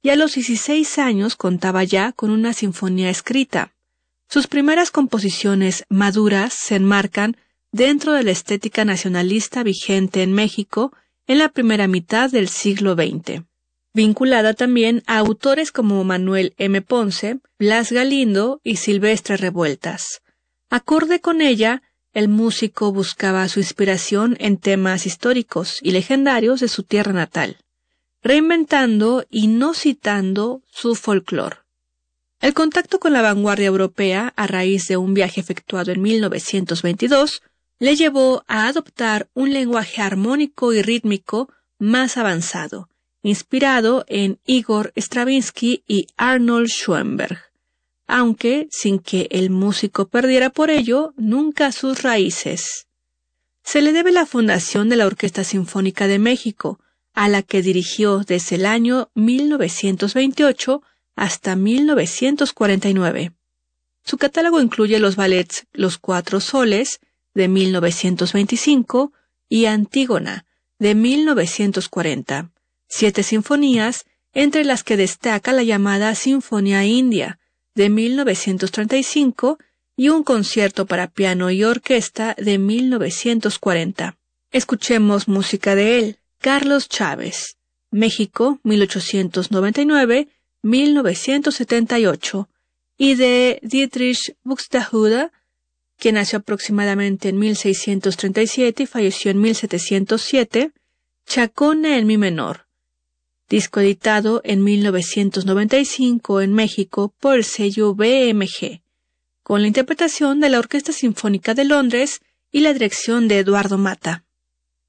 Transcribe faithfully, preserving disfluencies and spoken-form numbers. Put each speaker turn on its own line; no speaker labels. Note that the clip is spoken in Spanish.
y a los dieciséis años contaba ya con una sinfonía escrita. Sus primeras composiciones maduras se enmarcan dentro de la estética nacionalista vigente en México en la primera mitad del siglo veinte, vinculada también a autores como Manuel M. Ponce, Blas Galindo y Silvestre Revueltas. Acorde con ella, el músico buscaba su inspiración en temas históricos y legendarios de su tierra natal, reinventando y no citando su folclore. El contacto con la vanguardia europea, a raíz de un viaje efectuado en mil novecientos veintidós, le llevó a adoptar un lenguaje armónico y rítmico más avanzado, inspirado en Igor Stravinsky y Arnold Schoenberg, aunque sin que el músico perdiera por ello nunca sus raíces. Se le debe la fundación de la Orquesta Sinfónica de México, a la que dirigió desde el año mil novecientos veintiocho hasta mil novecientos cuarenta y nueve. Su catálogo incluye los ballets Los Cuatro Soles, de mil novecientos veinticinco, y Antígona, de mil novecientos cuarenta, siete sinfonías, entre las que destaca la llamada Sinfonía India, de mil novecientos treinta y cinco, y un concierto para piano y orquesta de mil novecientos cuarenta. Escuchemos música de él. Carlos Chávez, México, mil ochocientos noventa y nueve a mil novecientos setenta y ocho, y de Dietrich Buxtehude, quien nació aproximadamente en mil seiscientos treinta y siete y falleció en mil setecientos siete, Chacona en mi menor, disco editado en mil novecientos noventa y cinco en México por el sello B M G, con la interpretación de la Orquesta Sinfónica de Londres y la dirección de Eduardo Mata.